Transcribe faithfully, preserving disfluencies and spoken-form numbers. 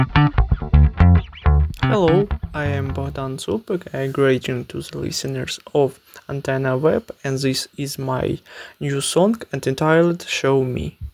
Hello, I am Bogdan Zupek. I greeting to the listeners of Antenna Web, and this is my new song entitled Show Me.